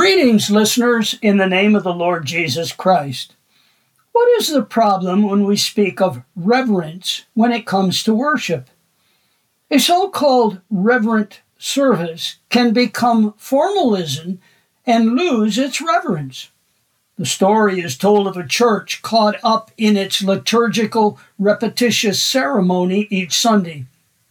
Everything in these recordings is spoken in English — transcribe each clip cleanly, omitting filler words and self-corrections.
Greetings, listeners, in the name of the Lord Jesus Christ. What is the problem when we speak of reverence when it comes to worship? A so-called reverent service can become formalism and lose its reverence. The story is told of a church caught up in its liturgical, repetitious ceremony each Sunday.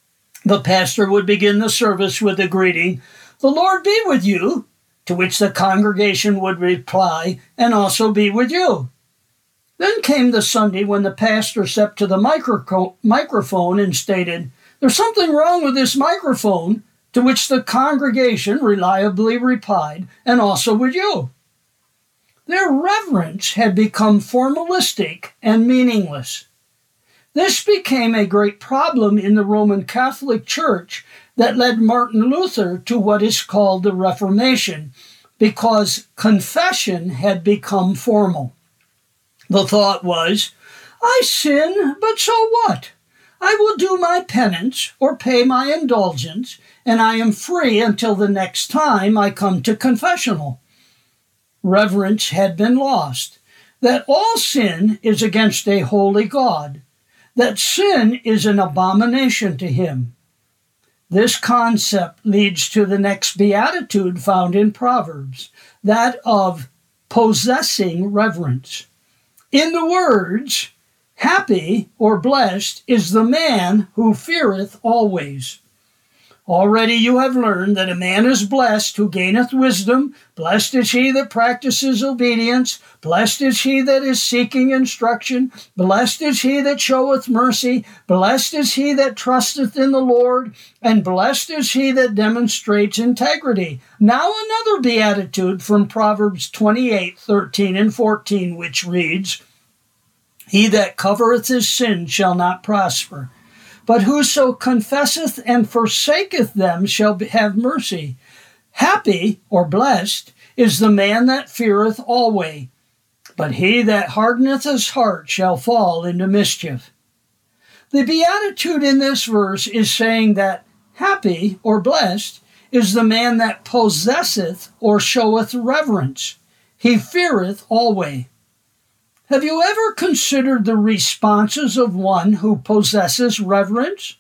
The pastor would begin the service with the greeting, "The Lord be with you," to which the congregation would reply, "And also be with you." Then came the Sunday when the pastor stepped to the microphone and stated, "There's something wrong with this microphone," to which the congregation reliably replied, "And also with you." Their reverence had become formalistic and meaningless. This became a great problem in the Roman Catholic Church that led Martin Luther to what is called the Reformation, because confession had become formal. The thought was, I sin, but so what? I will do my penance or pay my indulgence, and I am free until the next time I come to confessional. Reverence had been lost, that all sin is against a holy God, that sin is an abomination to him. This concept leads to the next beatitude found in Proverbs, that of possessing reverence. In the words, "Happy or blessed is the man who feareth always." Already you have learned that a man is blessed who gaineth wisdom, blessed is he that practices obedience, blessed is he that is seeking instruction, blessed is he that showeth mercy, blessed is he that trusteth in the Lord, and blessed is he that demonstrates integrity. Now another beatitude from Proverbs 28:13 and 14, which reads, "He that covereth his sin shall not prosper, but whoso confesseth and forsaketh them shall have mercy. Happy, or blessed, is the man that feareth alway, but he that hardeneth his heart shall fall into mischief." The beatitude in this verse is saying that happy, or blessed, is the man that possesseth or showeth reverence. He feareth alway. Have you ever considered the responses of one who possesses reverence?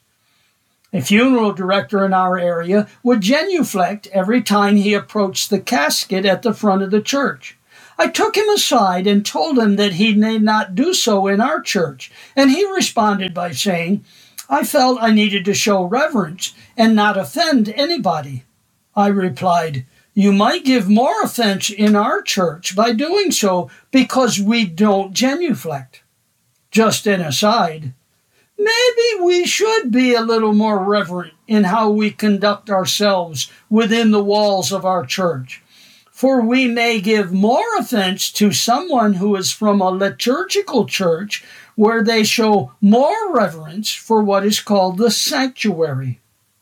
A funeral director in our area would genuflect every time he approached the casket at the front of the church. I took him aside and told him that he need not do so in our church, and he responded by saying, "I felt I needed to show reverence and not offend anybody." I replied, "You might give more offense in our church by doing so because we don't genuflect." Just an aside, maybe we should be a little more reverent in how we conduct ourselves within the walls of our church, for we may give more offense to someone who is from a liturgical church where they show more reverence for what is called the sanctuary.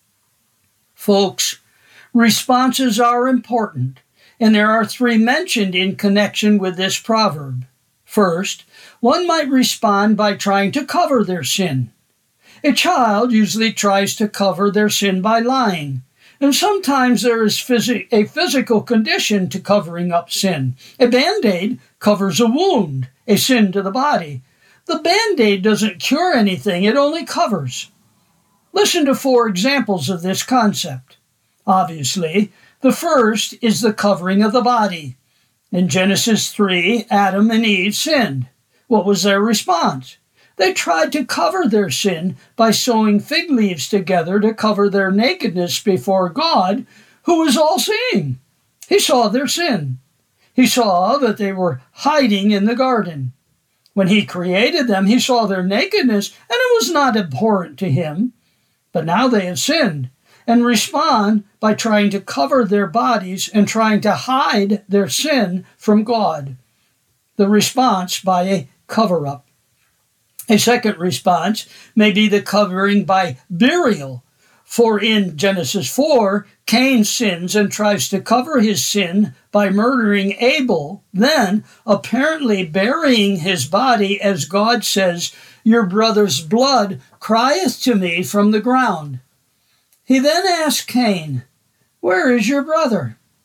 Folks, responses are important, and there are three mentioned in connection with this proverb. First, one might respond by trying to cover their sin. A child usually tries to cover their sin by lying, and sometimes there is a physical condition to covering up sin. A Band-Aid covers a wound, a sin to the body. The Band-Aid doesn't cure anything, it only covers. Listen to 4 examples of this concept. Obviously, the first is the covering of the body. In Genesis 3, Adam and Eve sinned. What was their response? They tried to cover their sin by sewing fig leaves together to cover their nakedness before God, who was all-seeing. He saw their sin. He saw that they were hiding in the garden. When he created them, he saw their nakedness, and it was not abhorrent to him. But now they have sinned and respond by trying to cover their bodies and trying to hide their sin from God. The response by a cover-up. A second response may be the covering by burial. For in Genesis 4, Cain sins and tries to cover his sin by murdering Abel, then apparently burying his body, as God says, "Your brother's blood crieth to me from the ground." He then asked Cain, "Where is your brother?"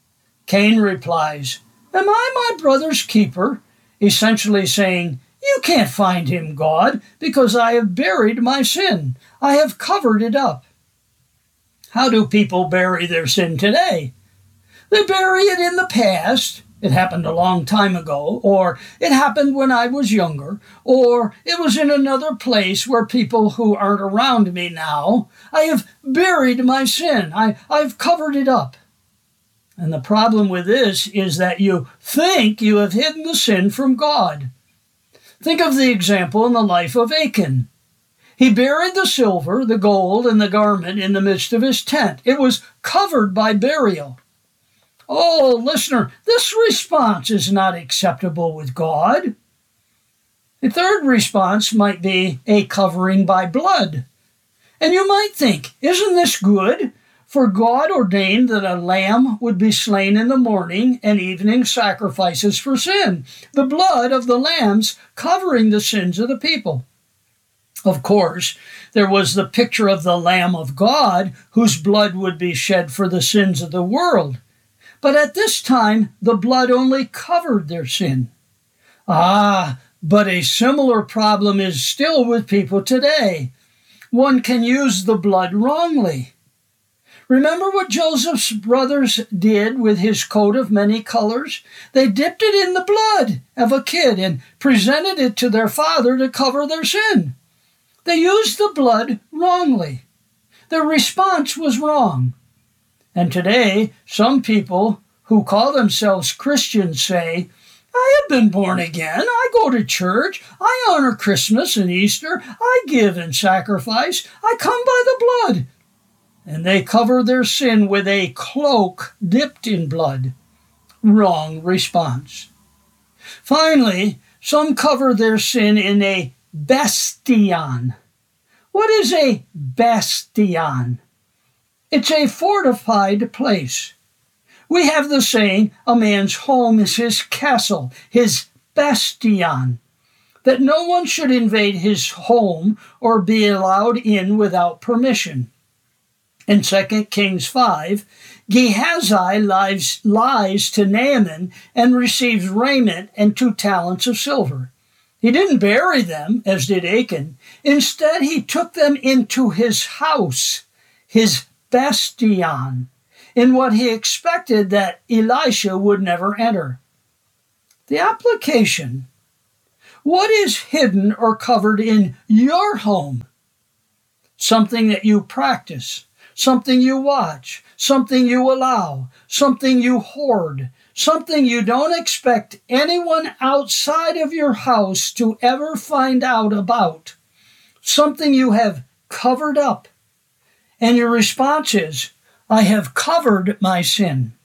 Cain replies, "Am I my brother's keeper?" essentially saying, "You can't find him, God, because I have buried my sin. I have covered it up." How do people bury their sin today? They bury it in the past. It happened a long time ago, or it happened when I was younger, or it was in another place where people who aren't around me now. I have buried my sin. I've covered it up. And the problem with this is that you think you have hidden the sin from God. Think of the example in the life of Achan. He buried the silver, the gold, and the garment in the midst of his tent. It was covered by burial. Oh, listener, this response is not acceptable with God. A third response might be a covering by blood. And you might think, isn't this good? For God ordained that a lamb would be slain in the morning and evening sacrifices for sin, the blood of the lambs covering the sins of the people. Of course, there was the picture of the Lamb of God, whose blood would be shed for the sins of the world. But at this time, the blood only covered their sin. But a similar problem is still with people today. One can use the blood wrongly. Remember what Joseph's brothers did with his coat of many colors? They dipped it in the blood of a kid and presented it to their father to cover their sin. They used the blood wrongly. Their response was wrong. And today, some people who call themselves Christians say, "I have been born again. I go to church. I honor Christmas and Easter. I give and sacrifice. I come by the blood." And they cover their sin with a cloak dipped in blood. Wrong response. Finally, some cover their sin in a bastion. What is a bastion? It's a fortified place. We have the saying, a man's home is his castle, his bastion, that no one should invade his home or be allowed in without permission. In 2 Kings 5, Gehazi lies to Naaman and receives raiment and 2 talents of silver. He didn't bury them, as did Achan. Instead, he took them into his house, his bastion, in what he expected that Elisha would never enter. The application: what is hidden or covered in your home? Something that you practice, something you watch, something you allow, something you hoard, something you don't expect anyone outside of your house to ever find out about, something you have covered up. And your response is, "I have covered my sin."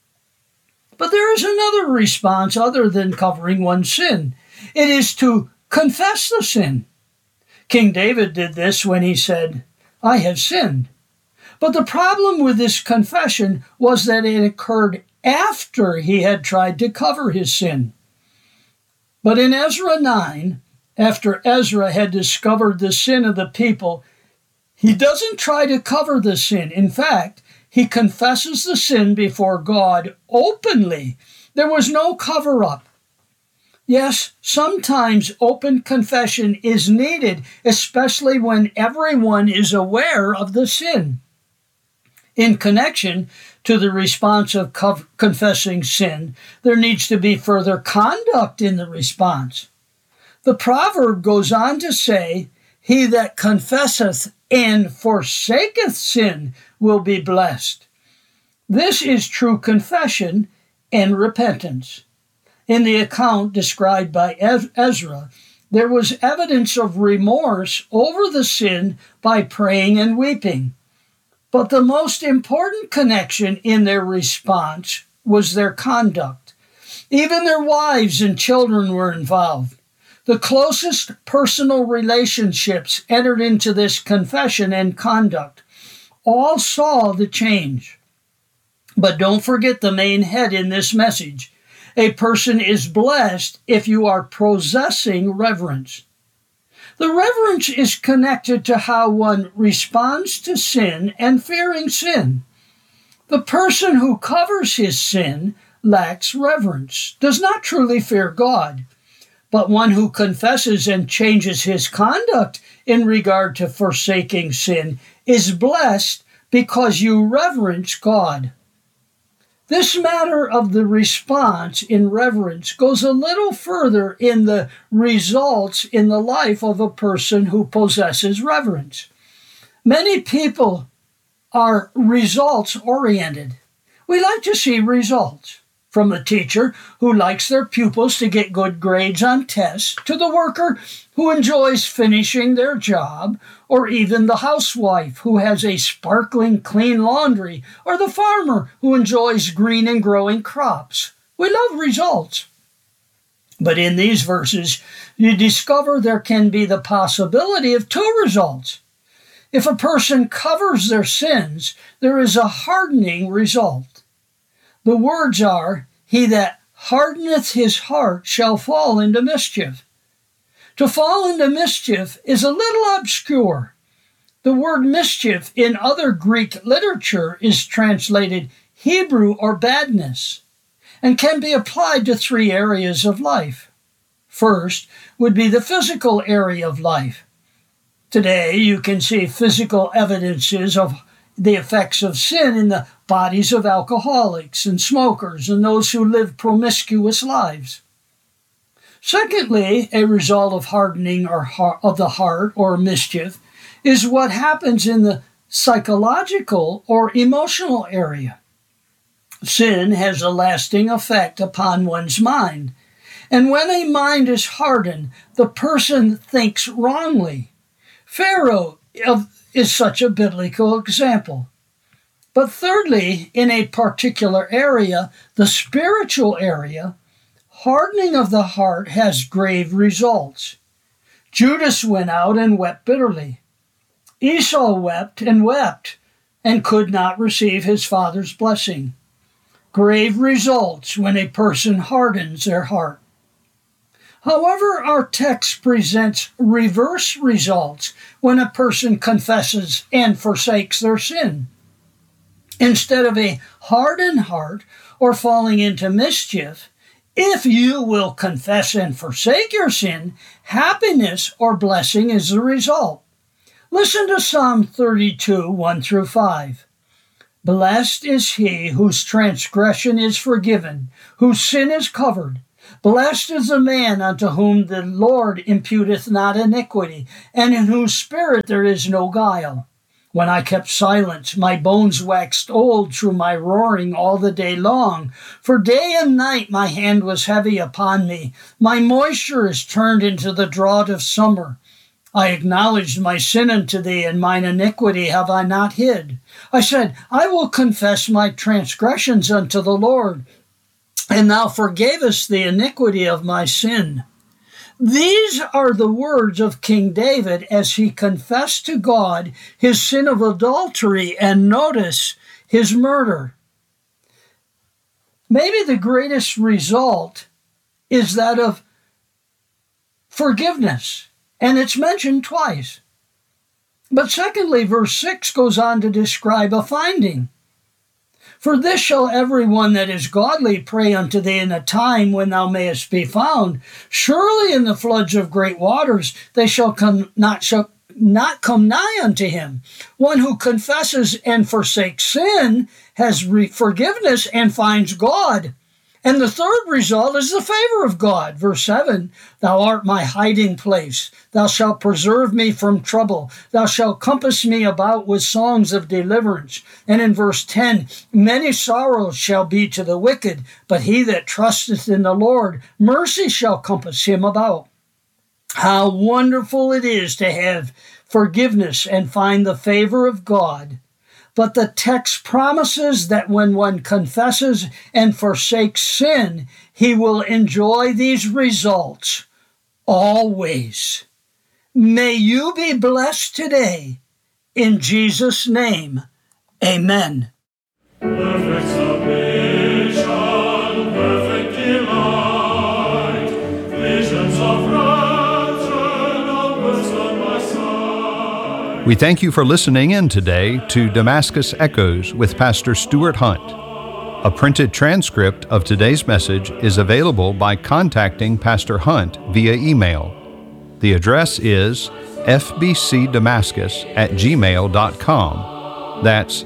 But there is another response other than covering one's sin. It is to confess the sin. King David did this when he said, "I have sinned." But the problem with this confession was that it occurred after he had tried to cover his sin. But in Ezra 9, after Ezra had discovered the sin of the people, he doesn't try to cover the sin. In fact, he confesses the sin before God openly. There was no cover-up. Yes, sometimes open confession is needed, especially when everyone is aware of the sin. In connection to the response of confessing sin, there needs to be further conduct in the response. The proverb goes on to say, "He that confesseth and forsaketh sin will be blessed." This is true confession and repentance. In the account described by Ezra, there was evidence of remorse over the sin by praying and weeping. But the most important connection in their response was their conduct. Even their wives and children were involved. The closest personal relationships entered into this confession and conduct. All saw the change. But don't forget the main head in this message. A person is blessed if you are possessing reverence. The reverence is connected to how one responds to sin and fearing sin. The person who covers his sin lacks reverence, does not truly fear God. But one who confesses and changes his conduct in regard to forsaking sin is blessed because you reverence God. This matter of the response in reverence goes a little further in the results in the life of a person who possesses reverence. Many people are results oriented. We like to see results. From the teacher who likes their pupils to get good grades on tests, to the worker who enjoys finishing their job, or even the housewife who has a sparkling clean laundry, or the farmer who enjoys green and growing crops. We love results. But in these verses, you discover there can be the possibility of two results. If a person covers their sins, there is a hardening result. The words are, "He that hardeneth his heart shall fall into mischief." To fall into mischief is a little obscure. The word mischief in other Greek literature is translated Hebrew or badness, and can be applied to three areas of life. First would be the physical area of life. Today you can see physical evidences of the effects of sin in the bodies of alcoholics and smokers and those who live promiscuous lives. Secondly, a result of hardening of the heart or mischief is what happens in the psychological or emotional area. Sin has a lasting effect upon one's mind, and when a mind is hardened, the person thinks wrongly. Pharaoh is such a biblical example. But thirdly, in a particular area, the spiritual area, hardening of the heart has grave results. Judas went out and wept bitterly. Esau wept and could not receive his father's blessing. Grave results when a person hardens their heart. However, our text presents reverse results when a person confesses and forsakes their sin. Instead of a hardened heart or falling into mischief, if you will confess and forsake your sin, happiness or blessing is the result. Listen to Psalm 32, 1-5. Blessed is he whose transgression is forgiven, whose sin is covered. Blessed is the man unto whom the Lord imputeth not iniquity, and in whose spirit there is no guile. When I kept silence, my bones waxed old through my roaring all the day long. For day and night my hand was heavy upon me. My moisture is turned into the drought of summer. I acknowledged my sin unto thee, and mine iniquity have I not hid. I said, I will confess my transgressions unto the Lord, and thou forgavest the iniquity of my sin. These are the words of King David as he confessed to God his sin of adultery and, notice, his murder. Maybe the greatest result is that of forgiveness, and it's mentioned twice. But secondly, verse 6 goes on to describe a finding. For this shall every one that is godly pray unto thee in a time when thou mayest be found. Surely in the floods of great waters they shall not come nigh unto him. One who confesses and forsakes sin has forgiveness and finds God. And the third result is the favor of God. Verse 7, thou art my hiding place. Thou shalt preserve me from trouble. Thou shalt compass me about with songs of deliverance. And in verse 10, many sorrows shall be to the wicked, but he that trusteth in the Lord, mercy shall compass him about. How wonderful it is to have forgiveness and find the favor of God. But the text promises that when one confesses and forsakes sin, he will enjoy these results always. May you be blessed today. In Jesus' name, amen. Perfect submission, perfect delight, visions of rapture now burst on my sight. We thank you for listening in today to Damascus Echoes with Pastor Stuart Hunt. A printed transcript of today's message is available by contacting Pastor Hunt via email. The address is fbcdamascus@gmail.com. That's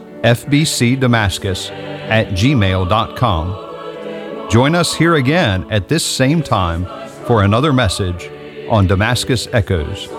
fbcdamascus@gmail.com. Join us here again at this same time for another message on Damascus Echoes.